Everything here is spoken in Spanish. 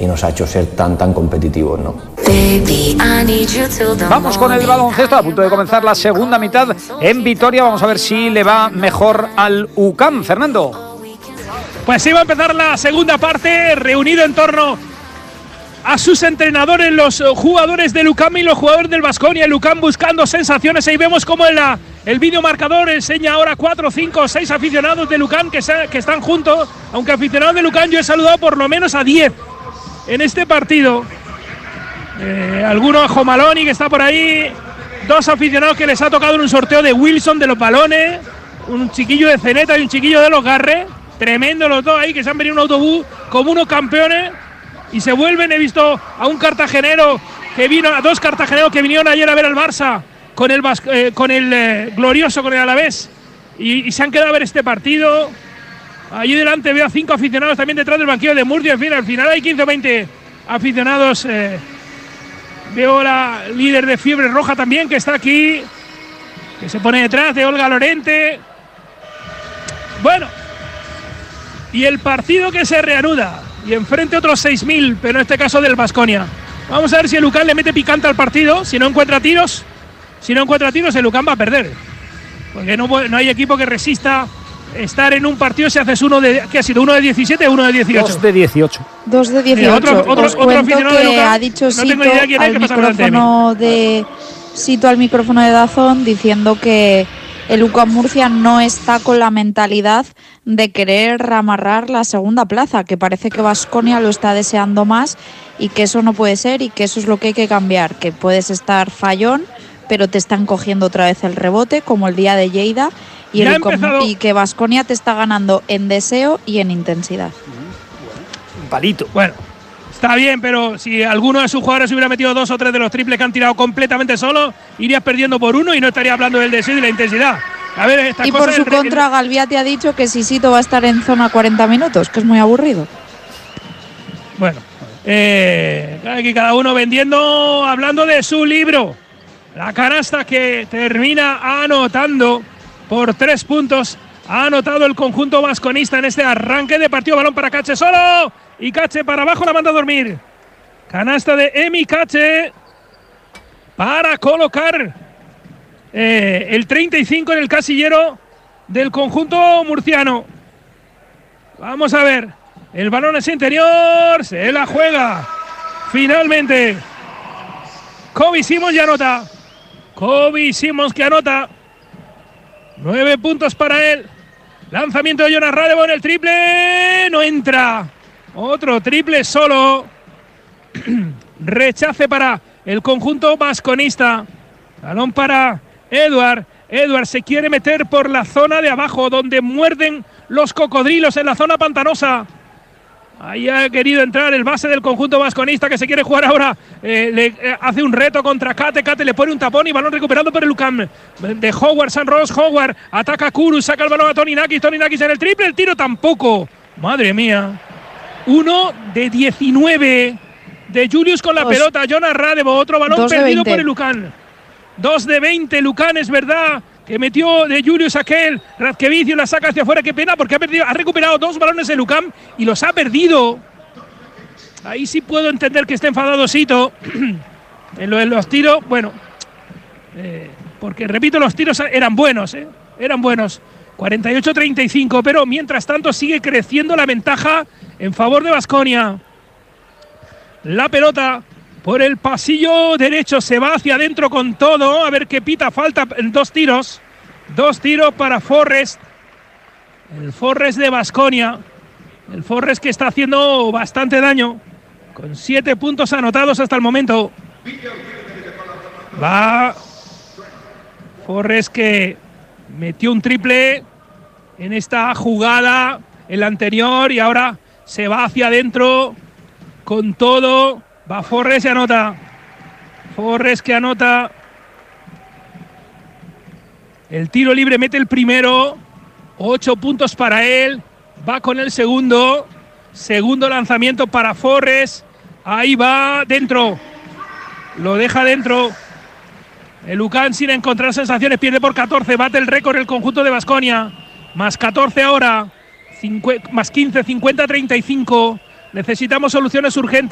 y nos ha hecho ser tan competitivos, ¿no? Vamos con el baloncesto, a punto de comenzar la segunda mitad en Vitoria. Vamos a ver si le va mejor al UCAM. Fernando. Pues sí, va a empezar la segunda parte, reunido en torno a sus entrenadores, los jugadores del UCAM y los jugadores del Baskonia. El UCAM buscando sensaciones. Ahí vemos como el videomarcador enseña ahora 4, 5, 6 aficionados del UCAM que están juntos. Aunque aficionados del UCAM yo he saludado por lo menos a 10 en este partido. Algunos, Jomaloni, que está por ahí. 2 aficionados que les ha tocado en un sorteo de Wilson de los balones. Un chiquillo de Ceneta y un chiquillo de los Garres. Tremendo los dos ahí, que se han venido en un autobús como unos campeones. Y se vuelven. He visto a un cartagenero que vino, a 2 cartageneros que vinieron ayer a ver al Barça con el glorioso, con el Alavés, y se han quedado a ver este partido. Allí delante veo a 5 aficionados también detrás del banquillo de Murcia. En fin, al final hay 15 o 20 aficionados. Veo la líder de Fiebre Roja también, que está aquí, que se pone detrás de Olga Lorente. Bueno, y el partido que se reanuda. Y enfrente otros 6.000, pero en este caso del Baskonia. Vamos a ver si el UCAM le mete picante al partido. Si no encuentra tiros, el UCAM va a perder. Porque no hay equipo que resista estar en un partido si haces uno de... ¿Qué ha sido? ¿1 de 17 o 1 de 18? 2 de 18. 2 de 18. Otro aficionado de UCAM, ha dicho no tengo ni idea quién es, al que pasa delante micrófono de Sito, al micrófono de Dazón, diciendo que el UCAM Murcia no está con la mentalidad de querer amarrar la segunda plaza, que parece que Baskonia lo está deseando más y que eso no puede ser y que eso es lo que hay que cambiar, que puedes estar fallón, pero te están cogiendo otra vez el rebote, como el día de Lleida, y que Baskonia te está ganando en deseo y en intensidad. Un palito. Bueno, está bien, pero si alguno de sus jugadores hubiera metido 2 o 3 de los triples que han tirado completamente solo, irías perdiendo por 1 y no estaría hablando del deseo y de la intensidad. A ver, y por su contra, Galviati ha dicho que Sisito va a estar en zona 40 minutos, que es muy aburrido. Bueno, aquí cada uno vendiendo, hablando de su libro. La canasta que termina anotando por 3 puntos. Ha anotado el conjunto basconista en este arranque de partido. Balón para Cache solo. Y Cache para abajo, la manda a dormir. Canasta de Emi Cache para colocar el 35 en el casillero del conjunto murciano. Vamos a ver. El balón es interior. Se la juega. Finalmente. Kobe Simons ya anota. Kobe Simons que anota. 9 puntos para él. Lanzamiento de Jonas Radevo en el triple. No entra. Otro triple solo. Rechace para el conjunto basconista. Balón para Edward. Edward se quiere meter por la zona de abajo, donde muerden los cocodrilos, en la zona pantanosa. Ahí ha querido entrar el base del conjunto basconista, que se quiere jugar ahora. Le hace un reto contra Kate. Kate le pone un tapón y balón recuperado por el UCAM. De Howard, San Ross. Howard ataca a Kuru, saca el balón a Toni Nakis. Toni Nakis en el triple. El tiro tampoco. Madre mía. 1 de 19 de Julius con la pelota. Jonas Radevo. Otro balón perdido por el UCAM. 2 de 20 el UCAM, es verdad. Que metió de Julius aquel. Radkevicio la saca hacia afuera. Qué pena, porque ha recuperado 2 balones el UCAM y los ha perdido. Ahí sí puedo entender que esté enfadado Sito. En los tiros, bueno. Porque repito, los tiros eran buenos. Eran buenos. 48-35, pero mientras tanto sigue creciendo la ventaja en favor de Baskonia. La pelota por el pasillo derecho se va hacia adentro con todo. A ver qué pita. Falta 2 tiros. 2 tiros para Forrest. El Forrest de Baskonia. El Forrest que está haciendo bastante daño. Con 7 puntos anotados hasta el momento. Va Forrest, que metió un triple en esta jugada, en la anterior, y ahora se va hacia adentro con todo. Va Forrest y anota. Forrest que anota. El tiro libre mete el primero. 8 puntos para él. Va con el segundo. Segundo lanzamiento para Forrest. Ahí va dentro. Lo deja dentro. El UCAM, sin encontrar sensaciones, pierde por 14. Bate el récord el conjunto de Baskonia. Más 14 ahora. Más 15, 50-35. Necesitamos soluciones urgentes.